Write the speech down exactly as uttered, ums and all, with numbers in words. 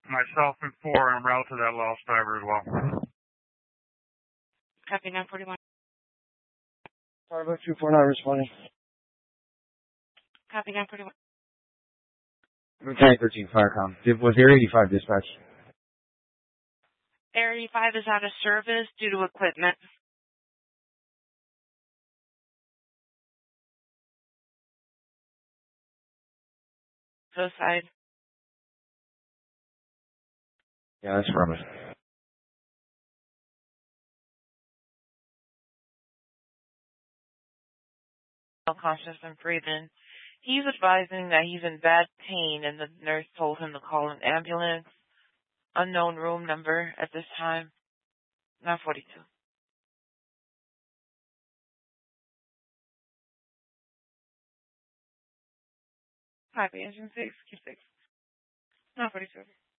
Myself and four en route to that lost driver as well. Copy nine forty-one. Starbucks two four nine responding. Copy nine forty-one. Lieutenant thirteen Firecom. Did, was Air eighty-five dispatch? Air eighty-five is out of service due to equipment. So side. Yeah, that's rubbish. Conscious and breathing. He's advising that he's in bad pain and the nurse told him to call an ambulance. Unknown room number at this time. nine forty-two. Copy, engine six, Q six. nine forty-two.